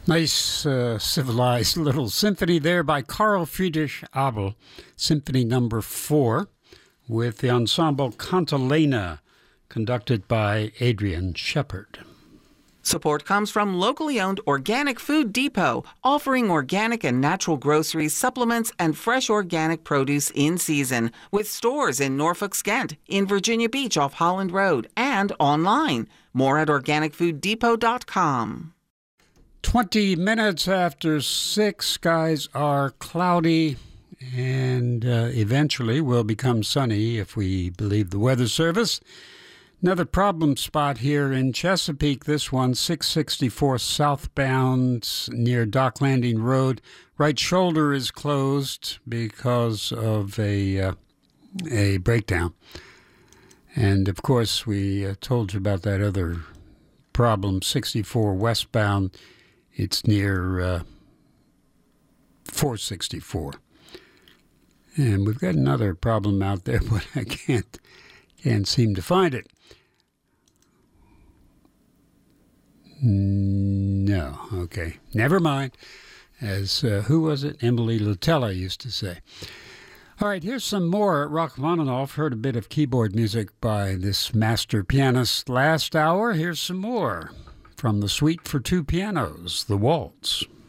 Nice, civilized little symphony there by Carl Friedrich Abel, Symphony Number 4, with the ensemble Cantilena, conducted by Adrian Shepard. Support comes from locally owned Organic Food Depot, offering organic and natural groceries, supplements, and fresh organic produce in season, with stores in Norfolk, Skent, in Virginia Beach off Holland Road, and online. More at organicfooddepot.com. 20 minutes after 6, skies are cloudy and eventually will become sunny if we believe the Weather Service. Another problem spot here in Chesapeake, this one, 664 southbound near Dock Landing Road. Right shoulder is closed because of a breakdown. And, of course, we told you about that other problem, 64 westbound. It's near 464. And we've got another problem out there, but I can't seem to find it. No, okay. Never mind. As, who was it? Emily Lutella used to say. All right, here's some more Rachmaninoff. Heard a bit of keyboard music by this master pianist last hour. Here's some more from the Suite for Two Pianos, The Waltz.